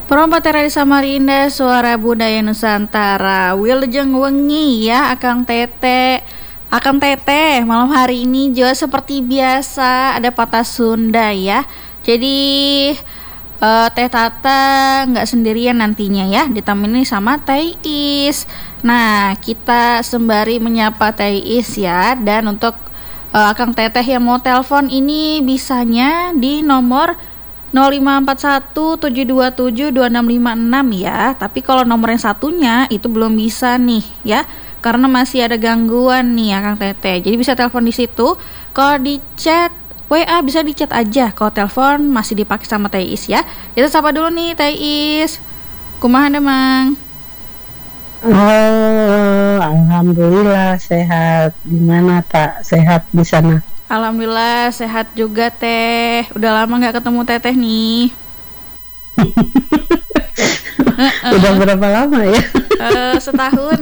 Perompak di Samarinda, suara budaya Nusantara. Wilujeng wengi ya, Akang Teteh, malam hari ini juga seperti biasa ada patah Sunda ya. Jadi Teh Tata nggak sendirian nantinya ya, ditemani sama Teh Is. Nah, kita sembari menyapa Teh Is ya, dan untuk Akang Teteh yang mau telepon ini bisanya di nomor 0541 727 2656 ya. Tapi kalau nomor yang satunya itu belum bisa nih ya, karena masih ada gangguan nih ya Kang Teteh. Jadi bisa telepon di situ. Kalau di chat WA bisa di chat aja. Kalau telepon masih dipakai sama Teh Is ya. Kita sapa dulu nih Teh Is. Kumaha Mang? Oh, alhamdulillah sehat. Gimana tak sehat di sana? Alhamdulillah sehat juga Teh. Udah lama nggak ketemu Teteh nih. Udah berapa lama ya? Setahun.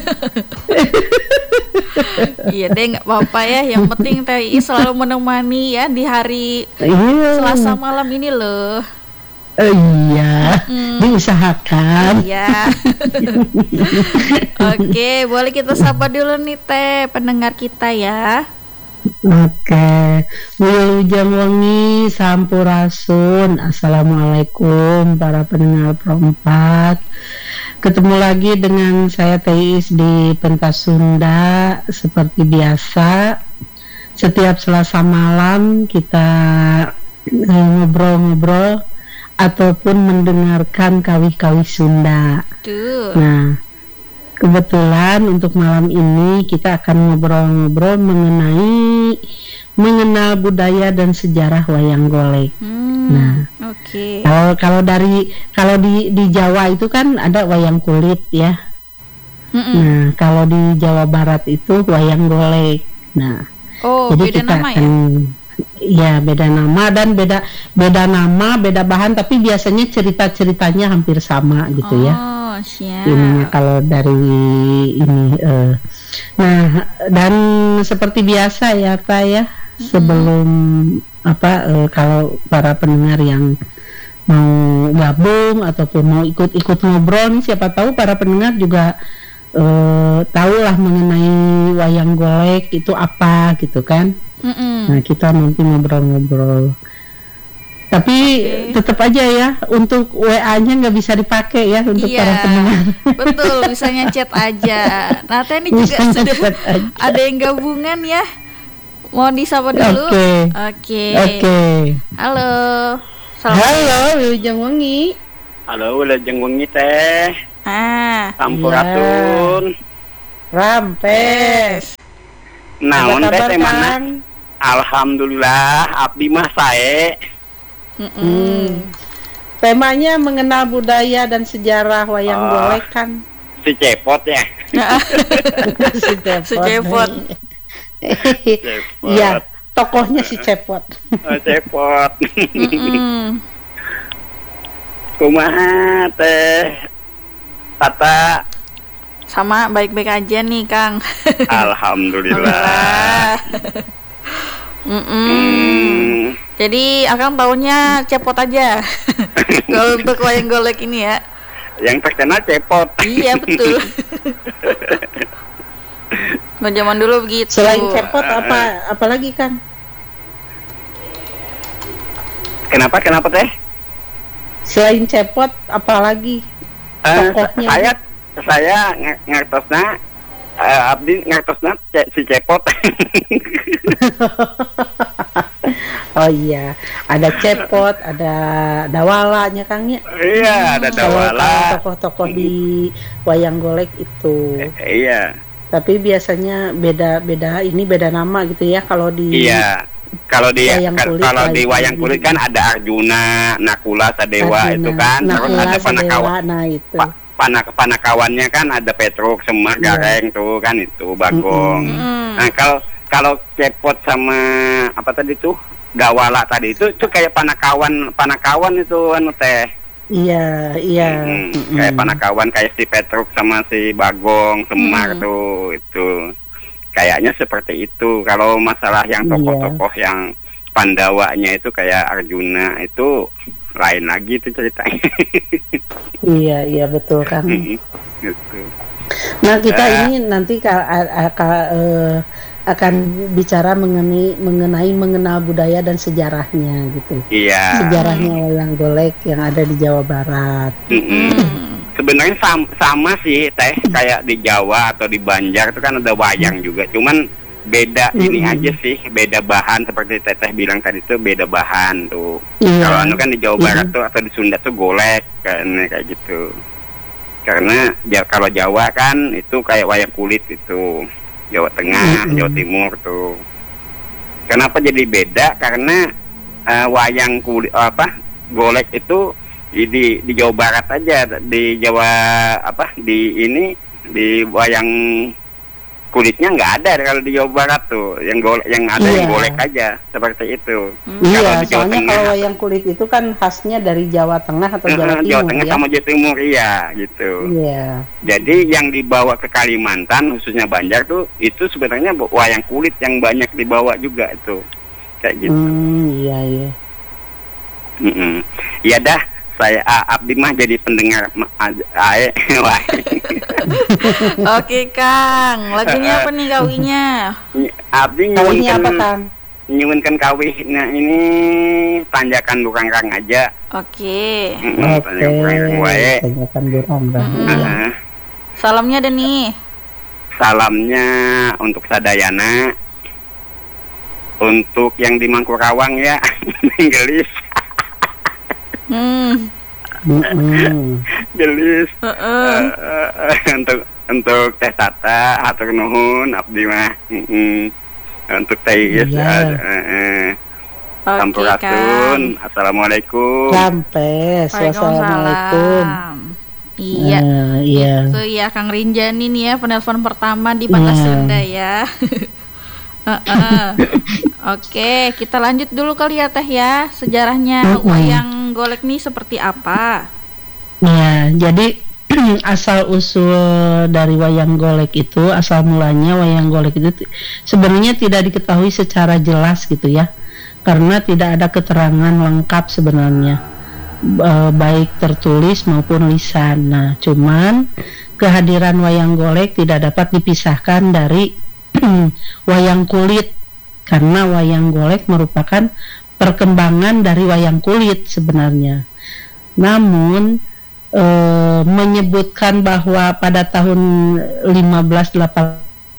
Iya deh, nggak apa-apa ya. Yang penting Teh Is selalu menemani ya di hari Selasa malam ini loh. Iya, diusahakan. Iya. Oke, boleh kita sapa dulu nih Teh, pendengar kita ya. Oke, Wilujeng wengi sampurasun. Assalamualaikum para pendengar perempat. Ketemu lagi dengan saya Teh Is di Pentas Sunda seperti biasa. Setiap Selasa malam kita ngobrol-ngobrol ataupun mendengarkan kawih-kawih Sunda. Tuh. Nah, kebetulan untuk malam ini kita akan ngobrol-ngobrol mengenal budaya dan sejarah wayang golek. Nah, oke. Kalau di Jawa itu kan ada wayang kulit ya. Nah, kalau di Jawa Barat itu wayang golek. Nah, jadi beda kita nama akan beda nama dan beda nama, beda bahan, tapi biasanya cerita-ceritanya hampir sama gitu ya. Siap. Ininya kalau dari ini nah, dan seperti biasa ya Kak ya, sebelum kalau para pendengar yang mau gabung ataupun mau ikut ngobrol nih, siapa tahu para pendengar juga tahulah mengenai wayang golek itu apa gitu kan. Nah, kita nanti ngobrol-ngobrol. Tapi tetap aja ya, untuk WA-nya nggak bisa dipakai ya untuk para pendengar. Betul, misalnya chat aja. Nah, Teh ini juga sudah ada yang gabungan ya. Mau disapa dulu? Oke. Halo. Halo, Wilujeng wengi. Halo, Wilujeng wengi Teh. Sampurasun. Rampes. Naon Teh mana? Alhamdulillah, abdi mah sae. Temanya mengenal budaya dan sejarah wayang golek kan. Si Cepot ya. Si Cepot. Iya, tokohnya si Cepot. Cepot. Kumaha Teh Tata? Sama, baik-baik aja nih Kang. Alhamdulillah. Jadi Akang taunya Cepot aja. Kalau untuk wayang golek ini ya. Yang terkenal Cepot. Iya betul. Nah, zaman dulu begitu. Selain Cepot apa lagi Kang? Kenapa Teh? Selain Cepot apa lagi? Tokohnya? Saya ngertosna abdi ngertosna si Cepot. Oh iya, ada Cepot, ada Dawalanya Kang ya. Iya, ada Dawala. Tokoh-tokoh di wayang golek itu. Iya. Tapi biasanya beda nama gitu ya kalau di. Iya. Kalau di wayang kulit kan ada Arjuna, Nakula, Sadewa itu kan. Terus ada Panakawan. Nah itu. Panakawannya kan ada Petruk, Semar, Gareng tuh kan itu Bagong. Nah, kalau Cepot sama apa tadi tuh Dawala tadi itu kayak panakawan itu anu Teh. Iya. Kayak panakawan, kayak si Petruk sama si Bagong, Semar tuh itu. Kayaknya seperti itu. Kalau masalah yang tokoh-tokoh yang Pandawanya itu kayak Arjuna itu lain lagi itu ceritanya. Iya betul kan. Gitu. Nah kita ini nanti akan bicara mengenai mengenal budaya dan sejarahnya gitu. Iya. Sejarahnya wayang golek yang ada di Jawa Barat. Sebenarnya sama sih Teh, kayak di Jawa atau di Banjar itu kan ada wayang juga, cuman beda ini aja sih, beda bahan seperti Teteh bilang tadi tuh, beda bahan tuh. Kalau anu kan di Jawa Barat tuh atau di Sunda tuh golek kan kayak gitu. Karena kalau Jawa kan itu kayak wayang kulit itu. Jawa Tengah, Jawa Timur tuh. Kenapa jadi beda? Karena wayang kulit golek itu di Jawa Barat aja, di Jawa di wayang kulitnya nggak ada kalau di Jawa Barat tuh, yang ada yang golek aja seperti itu. Iya, soalnya kalau wayang kulit itu kan khasnya dari Jawa Tengah atau Jawa Timur. Jawa Tengah sama Jawa Timur, iya gitu. Iya. Jadi yang dibawa ke Kalimantan khususnya Banjar tuh itu sebenarnya wayang kulit yang banyak dibawa juga itu, kayak gitu. Iya. Ya dah, saya Abdi mah jadi pendengar Oke Kang, lagunya apa nih kawinya? Abdi nyuwunkeun kawih. Nah ini tanjakan Burangrang aja. Oke. Tanjakan Burangrang wae. Tanjakan Burangrang. Salamnya ada nih. Salamnya untuk sadayana, untuk yang di Mangkurawang ya, Gelis. Gelis. Untuk Teh Tata, hatur nuhun Abdi mah. Untuk Teh Is, sampurasun. Assalamualaikum. Sampai. Wassalamualaikum. Iya. Itu ya Kang Rinjani nih ya, penelpon pertama di Batas Sunda ya. Oke, kita lanjut dulu kali ya Teh ya, sejarahnya wayang golek nih seperti apa? Ya, jadi asal usul dari wayang golek itu, asal mulanya wayang golek itu sebenarnya tidak diketahui secara jelas gitu ya, karena tidak ada keterangan lengkap sebenarnya, baik tertulis maupun lisan. Nah, cuman kehadiran wayang golek tidak dapat dipisahkan dari wayang kulit, karena wayang golek merupakan perkembangan dari wayang kulit sebenarnya. Namun menyebutkan bahwa pada tahun 1580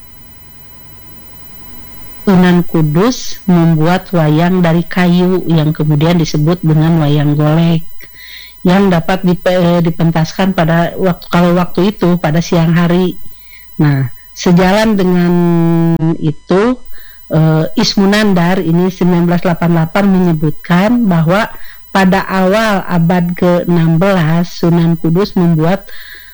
Sunan Kudus membuat wayang dari kayu yang kemudian disebut dengan wayang golek, yang dapat dipentaskan pada waktu itu pada siang hari. Nah, sejalan dengan itu Ismunandar ini 1988 menyebutkan bahwa pada awal abad ke-16 Sunan Kudus membuat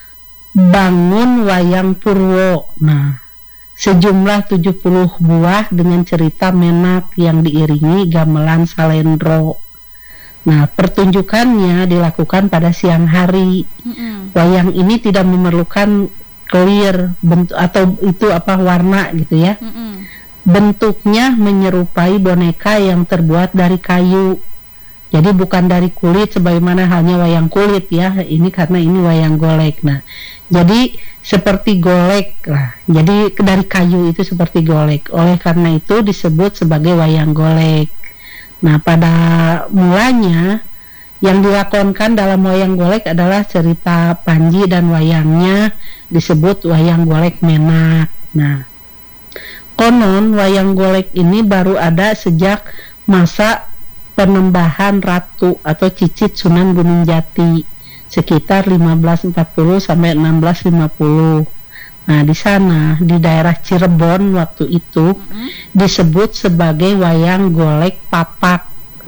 bangun wayang Purwo. Nah, sejumlah 70 buah dengan cerita menak yang diiringi gamelan salendro. Nah, pertunjukannya dilakukan pada siang hari. Wayang ini tidak memerlukan clear bentuk atau itu warna gitu ya. Bentuknya menyerupai boneka yang terbuat dari kayu. Jadi bukan dari kulit sebagaimana halnya wayang kulit ya. Ini karena ini wayang golek. Nah, jadi seperti golek lah. Jadi dari kayu itu seperti golek. Oleh karena itu disebut sebagai wayang golek. Nah, pada mulanya yang dilakonkan dalam wayang golek adalah cerita Panji dan wayangnya disebut wayang golek menak. Nah, konon wayang golek ini baru ada sejak masa penembahan Ratu atau Cicit Sunan Gunung Jati sekitar 1540 sampai 1650. Nah, di sana di daerah Cirebon waktu itu disebut sebagai wayang golek papak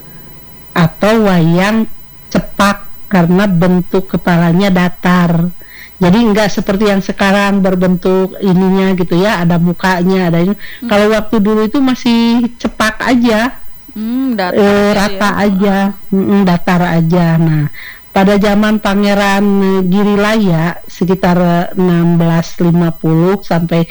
atau wayang cepak karena bentuk kepalanya datar. Jadi enggak seperti yang sekarang berbentuk ininya gitu ya, ada mukanya, ada ini. Kalau waktu dulu itu masih cepak aja, rata aja, datar aja. Nah, pada zaman Pangeran Girilaya sekitar 1650 sampai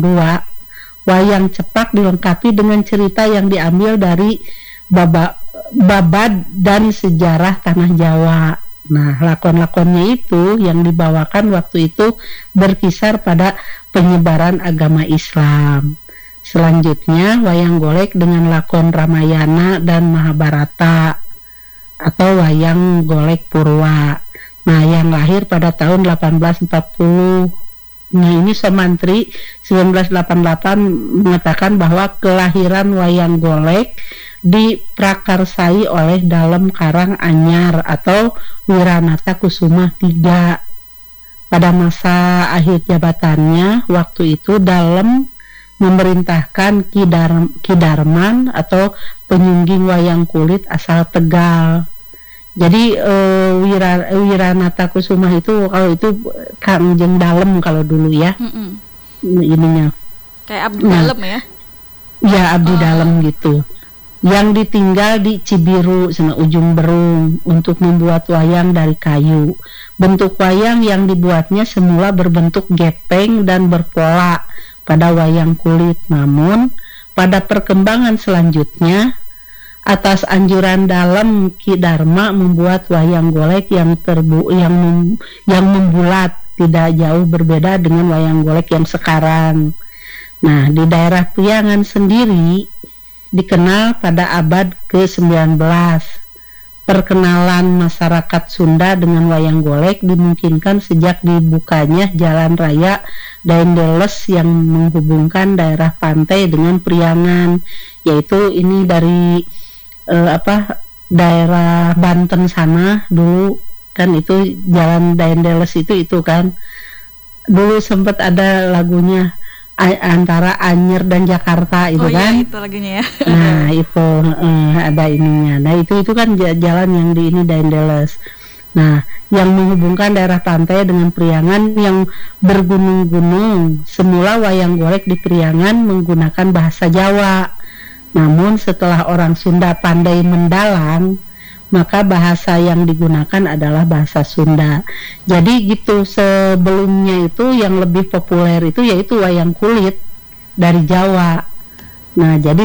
1662, wayang cepak dilengkapi dengan cerita yang diambil dari babad dan sejarah tanah Jawa. Nah, lakon-lakonnya itu yang dibawakan waktu itu berkisar pada penyebaran agama Islam. Selanjutnya, wayang golek dengan lakon Ramayana dan Mahabharata atau wayang golek Purwa. Nah, yang lahir pada tahun 1840. Nah, ini Somantri 1988 mengatakan bahwa kelahiran wayang golek diprakarsai oleh Dalem Karang Anyar atau Wiranata Kusuma III. Pada masa akhir jabatannya, waktu itu Dalem memerintahkan Ki Darman atau penyungging wayang kulit asal Tegal. Jadi Wiranata Kusuma itu kalau itu Kangjeng Dalem kalau dulu ya. Ininya. Kayak abdi dalem ya? Ya, abdi dalem gitu. Yang ditinggal di Cibiru, sana ujung Berung, untuk membuat wayang dari kayu. Bentuk wayang yang dibuatnya semula berbentuk gepeng dan berpola pada wayang kulit. Namun pada perkembangan selanjutnya, atas anjuran Dalem, Ki Darma membuat wayang golek yang membulat, tidak jauh berbeda dengan wayang golek yang sekarang. Nah, di daerah Priangan sendiri dikenal pada abad ke-19. Perkenalan masyarakat Sunda dengan wayang golek dimungkinkan sejak dibukanya jalan raya Daendeles yang menghubungkan daerah pantai dengan Priangan, yaitu ini dari daerah Banten sana dulu kan, itu jalan Daendeles itu kan dulu sempat ada lagunya antara Anyer dan Jakarta itu kan. Iya, itu lagunya ya. Nah itu ada ininya. Nah itu kan jalan yang di ini Daendeles. Nah yang menghubungkan daerah pantai dengan Priangan yang bergunung-gunung. Semula wayang golek di Priangan menggunakan bahasa Jawa. Namun setelah orang Sunda pandai mendalang, maka bahasa yang digunakan adalah bahasa Sunda. Jadi gitu, sebelumnya itu yang lebih populer itu yaitu wayang kulit dari Jawa. Nah jadi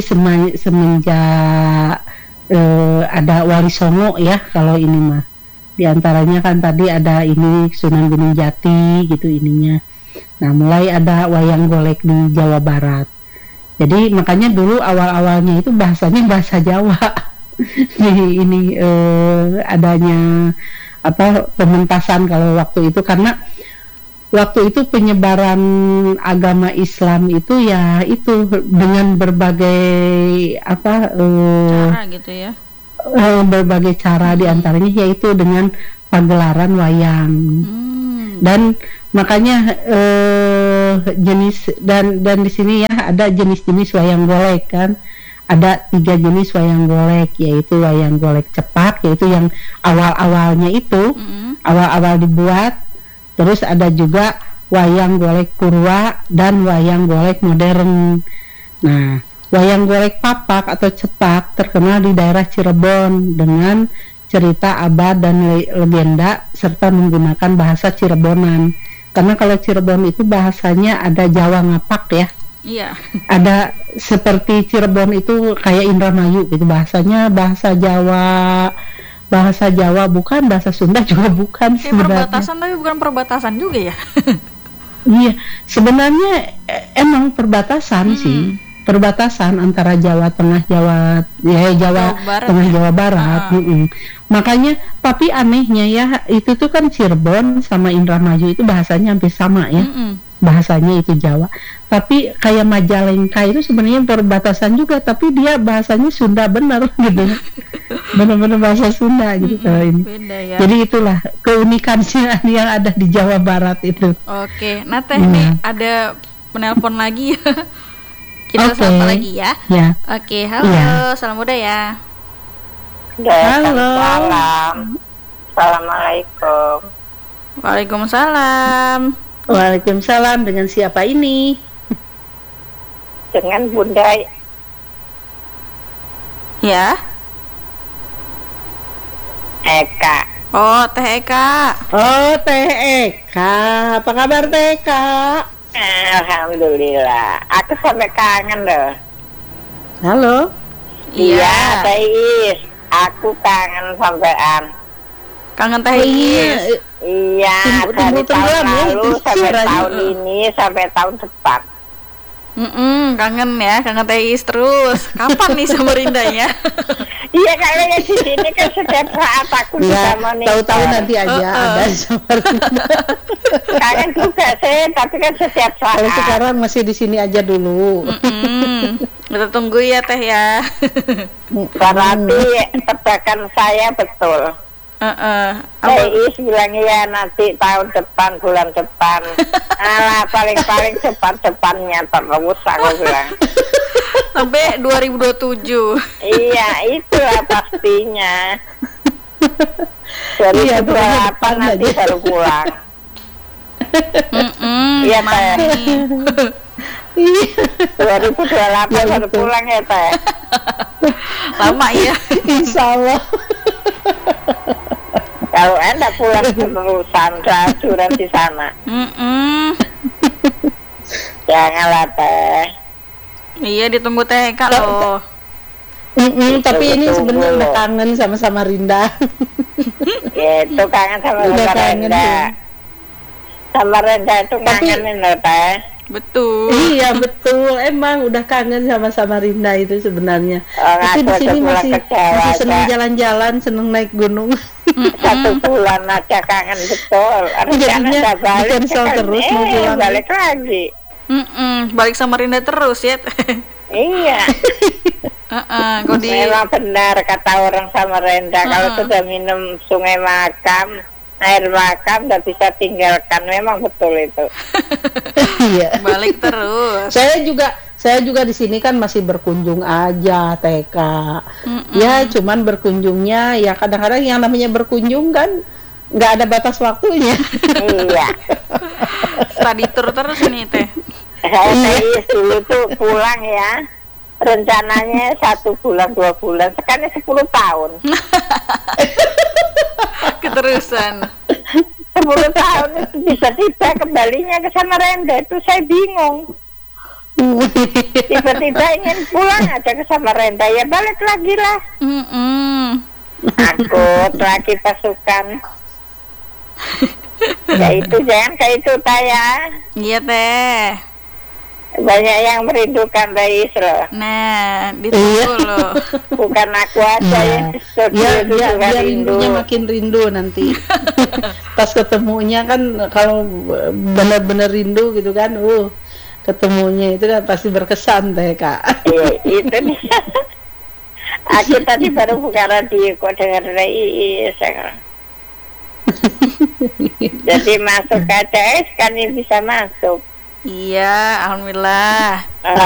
semenjak ada Wali Songo ya, kalau ini mah diantaranya kan tadi ada ini Sunan Gunung Jati gitu ininya. Nah mulai ada wayang golek di Jawa Barat. Jadi makanya dulu awal-awalnya itu bahasanya bahasa Jawa. Ini adanya pementasan kalau waktu itu, karena waktu itu penyebaran agama Islam itu ya itu dengan berbagai cara gitu ya. Berbagai cara diantaranya yaitu dengan pagelaran wayang. Dan makanya jenis dan di sini ya ada jenis-jenis wayang golek kan. Ada 3 jenis wayang golek, yaitu wayang golek cepak, yaitu yang awal-awalnya itu awal-awal dibuat. Terus ada juga wayang golek purwa dan wayang golek modern. Nah, wayang golek papak atau cepak terkenal di daerah Cirebon dengan cerita abad dan legenda serta menggunakan bahasa Cirebonan. Karena kalau Cirebon itu bahasanya ada Jawa ngapak ya. Iya. Ada seperti Cirebon itu kayak Indramayu gitu, bahasanya bahasa Jawa bukan bahasa Sunda juga bukan sebenarnya. Perbatasan tapi bukan perbatasan juga ya. Iya, sebenarnya emang perbatasan sih. Perbatasan antara Jawa Tengah, Jawa Barat, Tengah, Jawa Barat. Makanya, tapi anehnya ya, itu tuh kan Cirebon sama Indramayu itu bahasanya hampir sama ya. Bahasanya itu Jawa. Tapi kayak Majalengka itu sebenarnya perbatasan juga, tapi dia bahasanya Sunda benar gitu. Benar-benar bahasa Sunda gitu ini. Beda ya. Jadi itulah keunikannya yang ada di Jawa Barat itu. Oke, nah Teh nih ada penelpon lagi ya. Kita sapa lagi ya. Oke, halo, salam muda ya. Halo. Assalamualaikum. Waalaikumsalam. Waalaikumsalam, dengan siapa ini? Dengan Bunda. Ya. Eka. Oh, Teh Eka. Oh, Teh Eka. Apa kabar Teh Eka? Alhamdulillah. Aku sampai kangen loh. Halo. Iya, Teh Is. Aku kangen sampean. Kangen Teh Iya, Iis. Iya, Timbul dari tenggelam tahun ya, lalu itu sampai suaranya. tahun ini sampai tahun depan. Kangen ya, kangen Teh Iis terus. Kapan nih Samarindanya? Iya, kalau yang di sini kan setiap saat aku ya juga monitor. tahu-tahu nanti aja ada sama Rinda. Kangen juga sih, tapi kan setiap saat. Kalau sekarang masih di sini aja dulu. Kita tunggu ya Teh ya. Berarti tebakan saya betul. Iis bilang ya nanti tahun depan, bulan depan. Alah, paling-paling depan-depannya terus aku bilang. Sampai 2027. Iya, itulah pastinya. Iya, 2028 pokoknya depan nanti aja. baru pulang. Iya, Teh. Iya. 2028 Ya, baru betul. pulang ya, Teh. Lama ya. Insya Allah. Kalau Anda pulang terusan rajuran di sana. Janganlah, Teh. Iya, ditunggu Teh Eka loh. Tapi ini Betul, sebenarnya betul. udah kangen sama Rinda. Itu kangen sama Udah kangen Renda. tuh. Sama Renda itu ngangenin loh, Teh. Betul. Iya betul, emang udah kangen sama Rinda itu sebenarnya. Oh, Tapi di ngaku sini pulang masih ke Jawa seneng aja. jalan-jalan, seneng naik gunung. 1 bulan aja kangen betul. Rencana Jadinya udah balik di-cancel kan, terus mau pulang. balik lagi. Balik Samarinda terus ya. Iya, Kok di memang benar kata orang sama Renda. Kalau sudah minum sungai makam, air makam, udah bisa tinggalkan. Memang betul itu. Iya. balik terus. Saya juga di sini kan masih berkunjung aja TK. Ya cuman berkunjungnya ya kadang-kadang yang namanya berkunjung kan nggak ada batas waktunya. Iya. Study tour terus nih Teh. Saya Teis dulu tuh pulang ya. Rencananya 1 bulan, 2 bulan. Sekarang 10 tahun. Keterusan. 10 tahun itu tiba-tiba kembalinya ke Samarinda. Itu saya bingung. Tiba-tiba ingin pulang aja ke Samarinda. Ya balik lagi lah. Angkut lagi pasukan. Ya itu jangan kayak itu Taya. Iya Teh. Banyak yang merindukan Rais loh. Nah, ditunggu loh. Bukan aku aja yang di studio Ya, itu biar, juga biar rindu. rindunya makin rindu nanti. Pas ketemunya kan kalau benar-benar rindu gitu kan, ketemunya itu kan pasti berkesan deh Kak. Iya, itu dia. Aku tadi baru buka radio kok dengar Rais. Jadi masuk aja, sekarang bisa masuk. Iya, alhamdulillah.